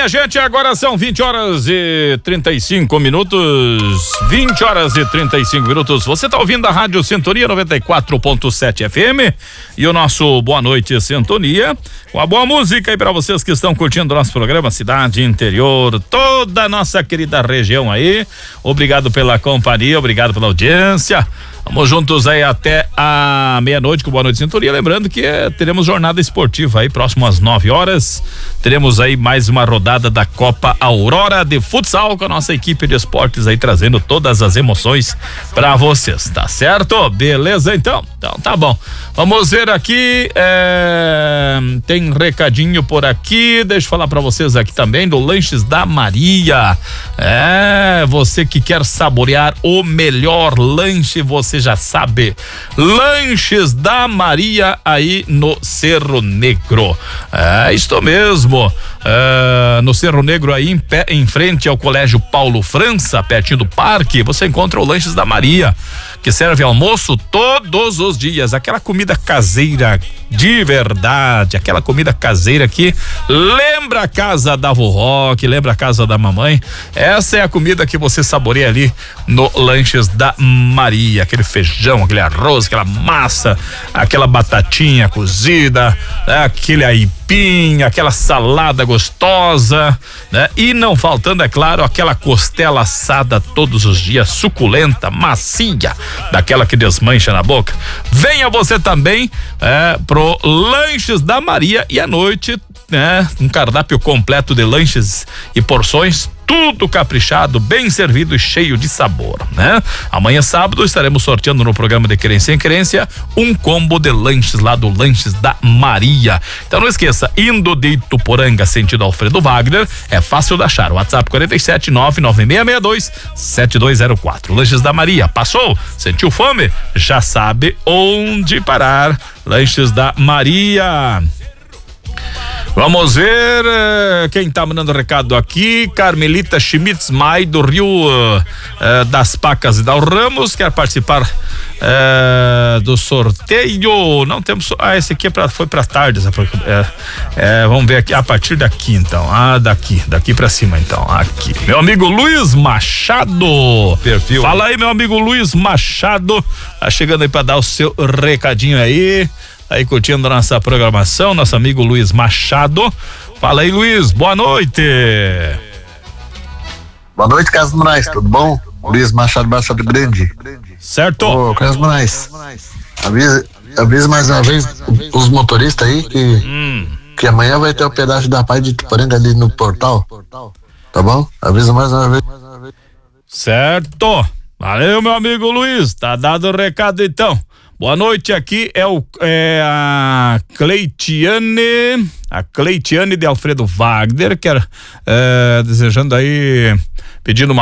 minha gente, agora são 20 horas e 35 minutos. 20 horas e 35 minutos. Você tá ouvindo a Rádio Sintonia 94.7 FM e o nosso Boa Noite Sintonia, com a boa música aí pra vocês que estão curtindo o nosso programa Cidade Interior, toda a nossa querida região aí. Obrigado pela companhia, obrigado pela audiência. Vamos juntos aí até a meia-noite com Boa Noite Sintonia. Lembrando que teremos jornada esportiva aí próximo às 9 horas. Teremos aí mais uma rodada da Copa Aurora de Futsal com a nossa equipe de esportes aí trazendo todas as emoções pra vocês, tá certo? Beleza, então tá bom. Vamos ver aqui, tem recadinho por aqui, deixa eu falar pra vocês aqui também do Lanches da Maria. Você que quer saborear o melhor lanche, você já sabe, Lanches da Maria aí no Cerro Negro. Isto mesmo, no Cerro Negro aí em frente ao Colégio Paulo França, pertinho do parque, você encontra o Lanches da Maria, que serve almoço todos os dias, aquela comida caseira de verdade, aquela comida caseira que lembra a casa da vovó, que lembra a casa da mamãe. Essa é a comida que você saboreia ali no Lanches da Maria, aquele feijão, aquele arroz, aquela massa, aquela batatinha cozida, aquele aipim, aquela salada gostosa, né? E não faltando, é claro, aquela costela assada todos os dias, suculenta, macia, daquela que desmancha na boca. Venha você também pro Lanches da Maria e à noite, um cardápio completo de lanches e porções, tudo caprichado, bem servido e cheio de sabor, né? Amanhã, sábado, estaremos sorteando no programa de Querência em Querência um combo de lanches lá do Lanches da Maria. Então não esqueça, indo de Ituporanga sentido Alfredo Wagner, é fácil de achar. WhatsApp 47996627204. Lanches da Maria, passou? Sentiu fome? Já sabe onde parar. Lanches da Maria. Vamos ver quem tá mandando recado aqui. Carmelita Schmitz Mai do Rio das Pacas e Dal Ramos quer participar do sorteio. Não temos. Esse aqui foi pra tarde. Vamos ver aqui a partir daqui então. Daqui pra cima então. Aqui. Meu amigo Luiz Machado. Perfil. Fala aí, meu amigo Luiz Machado. Tá chegando aí pra dar o seu recadinho aí. Aí curtindo a nossa programação, nosso amigo Luiz Machado. Fala aí, Luiz, boa noite. Boa noite, Carlos Moraes, tudo bom? Luiz Machado, Baixado Grande. Certo. Ô, Carlos Moraes, avisa mais uma vez os motoristas aí que amanhã vai ter o pedaço da Paz de Ituporanga ali no portal, tá bom? Avisa mais uma vez. Certo. Valeu, meu amigo Luiz, tá dado o recado então. Boa noite, aqui a Cleitiane de Alfredo Wagner, desejando aí, pedindo uma